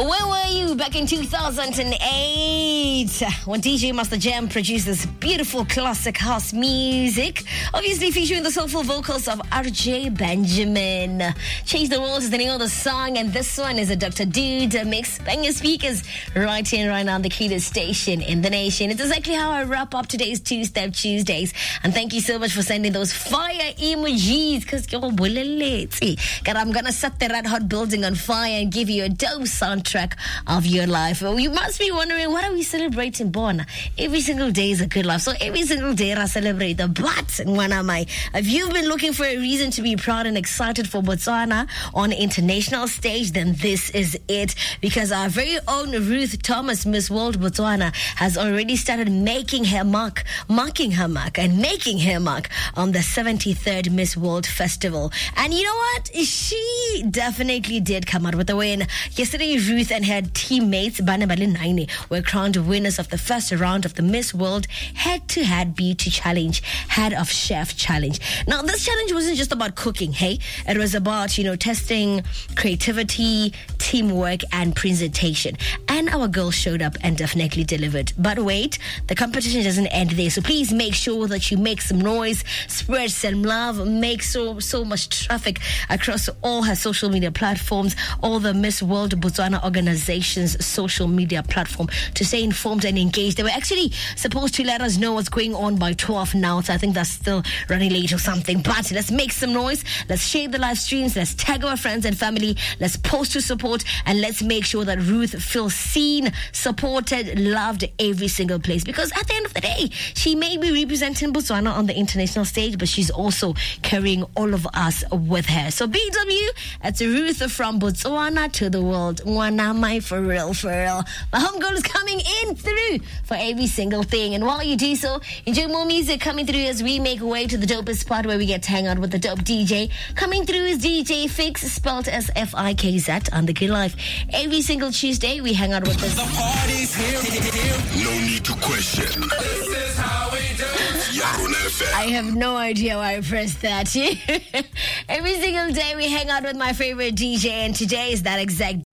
Where were you back in 2008 when DJ Master Jam produced this beautiful classic house music, obviously featuring the soulful vocals of RJ Benjamin? Change the World is the name of the song, and this one is a Dr. Dude mix. Bang your speakers right here, right now on the cutest station in the nation. It's exactly how I wrap up today's Two-Step Tuesdays, and thank you so much for sending those fire emojis, because you're bullet. I'm gonna set the red hot building on fire and give you a dope soundtrack of your life. Well, you must be wondering, what are we celebrating, Bona? Every single day is a good life, so every single day I celebrate the but. If you've been looking for a reason to be proud and excited for Botswana on the international stage, then this is it, because our very own Ruth Thomas, Miss World Botswana, has already started marking her mark on the 73rd Miss World Festival. And you know what? She definitely did come out with a win. Yesterday, Ruth and her teammates, Banabali Naini, were crowned winners of the first round of the Miss World Head-to-Head Beauty Challenge, Head of Chef Challenge. Now, this challenge wasn't just about cooking, hey? It was about, testing creativity, teamwork, and presentation. And our girls showed up and definitely delivered. But wait, the competition doesn't end there. So please make sure that you make some noise, spread some love, make so much traffic across all her social media platforms, all the Miss World Botswana organization's social media platform, to stay informed and engaged. They were actually supposed to let us know what's going on by 12 now, so I think that's still running late or something. But let's make some noise, let's share the live streams, let's tag our friends and family, let's post to support, and let's make sure that Ruth feels seen, supported, loved every single place. Because at the end of the day, she may be representing Botswana on the international stage, but she's also carrying all of us with her. So BW, it's Ruth from Botswana to the world. Wanamai, for real. My homegirl is coming in through for every single thing. And while you do so, enjoy more music coming through as we make way to the dopest part where we get to hang out with the dope DJ. Coming through is DJ Fix, spelled as Fikz on the Good Life. Every single Tuesday, we hang out with this. The party's here. No need to question. This is how we do. I have no idea why I pressed that. Every single day we hang out with my favorite DJ, and today is that exact